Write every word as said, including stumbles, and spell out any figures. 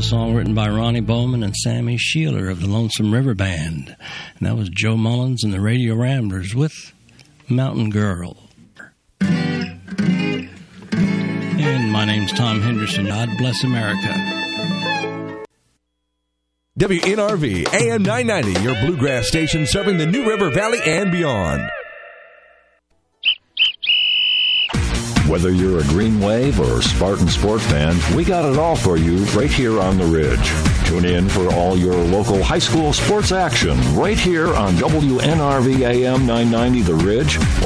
a song written by Ronnie Bowman and Sammy Sheeler of the Lonesome River Band. And that was Joe Mullins and the Radio Ramblers with Mountain Girl. And my name's Tom Henderson. God bless America. W N R V, A M nine ninety, your bluegrass station serving the New River Valley and beyond. Whether you're a Green Wave or Spartan Sport fan, we got it all for you right here on the Ridge. Tune in for all your local high school sports action right here on W N R V A M nine ninety The Ridge.